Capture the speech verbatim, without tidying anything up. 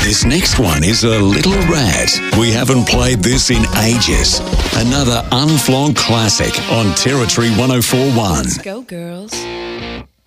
This next one is a little rad. We haven't played this in ages. Another unflogged classic on Territory one oh four point one. Let's go, girls.